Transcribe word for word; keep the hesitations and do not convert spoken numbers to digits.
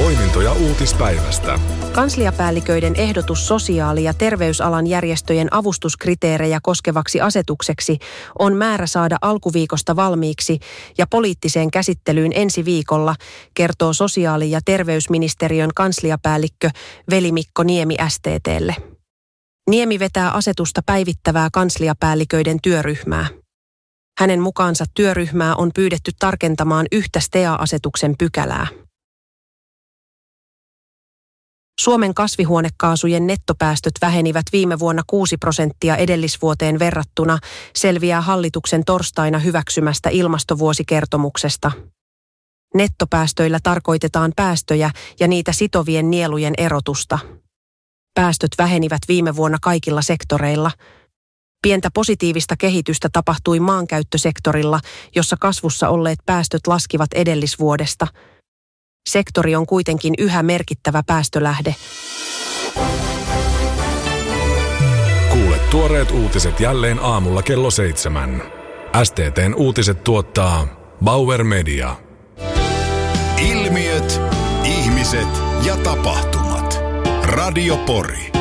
Poimintoja uutispäivästä. Kansliapäälliköiden ehdotus sosiaali- ja terveysalan järjestöjen avustuskriteerejä koskevaksi asetukseksi on määrä saada alkuviikosta valmiiksi ja poliittiseen käsittelyyn ensi viikolla, kertoo sosiaali- ja terveysministeriön kansliapäällikkö Veli-Mikko Niemi S T T:lle. Niemi vetää asetusta päivittävää kansliapäälliköiden työryhmää. Hänen mukaansa työryhmää on pyydetty tarkentamaan yhtä S T E A-asetuksen pykälää. Suomen kasvihuonekaasujen nettopäästöt vähenivät viime vuonna kuusi prosenttia edellisvuoteen verrattuna, selviää hallituksen torstaina hyväksymästä ilmastovuosikertomuksesta. Nettopäästöillä tarkoitetaan päästöjä ja niitä sitovien nielujen erotusta. Päästöt vähenivät viime vuonna kaikilla sektoreilla. Pientä positiivista kehitystä tapahtui maankäyttösektorilla, jossa kasvussa olleet päästöt laskivat edellisvuodesta. Sektori on kuitenkin yhä merkittävä päästölähde. Kuule tuoreet uutiset jälleen aamulla kello seitsemän. S T T:n uutiset tuottaa Bauer Media. Ilmiöt, ihmiset ja tapahtumat. Radio Pori.